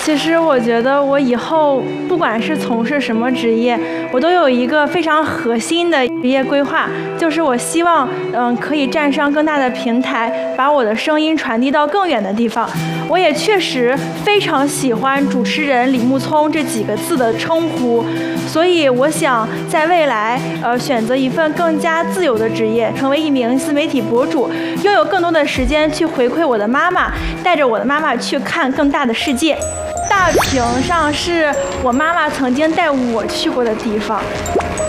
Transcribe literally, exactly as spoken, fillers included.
其实我觉得我以后不管是从事什么职业，我都有一个非常核心的职业规划，就是我希望嗯可以站上更大的平台，把我的声音传递到更远的地方。我也确实非常喜欢主持人李木聪这几个字的称呼，所以我想在未来呃选择一份更加自由的职业，成为一名自媒体博主，拥有更多的时间去回馈我的妈妈，带着我的妈妈去看更大的世界。大坪上是我妈妈曾经带我去过的地方。